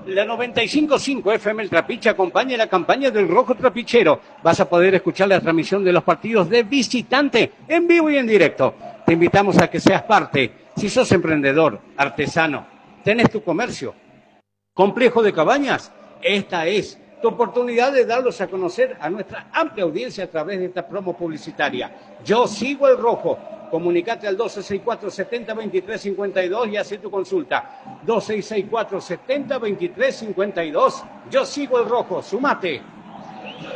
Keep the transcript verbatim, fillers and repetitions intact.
La noventa y cinco punto cinco F M El Trapiche acompaña la campaña del Rojo Trapichero. Vas a poder escuchar la transmisión de los partidos de visitante en vivo y en directo. Te invitamos a que seas parte. Si sos emprendedor, artesano, tenés tu comercio, complejo de cabañas, esta es tu oportunidad de darlos a conocer a nuestra amplia audiencia a través de esta promo publicitaria. Yo sigo el Rojo. Comunicate al dos seis seis cuatro, siete cero dos tres cinco dos y haz tu consulta. dos seis seis cuatro, siete cero dos tres cinco dos. Yo sigo el Rojo. Sumate.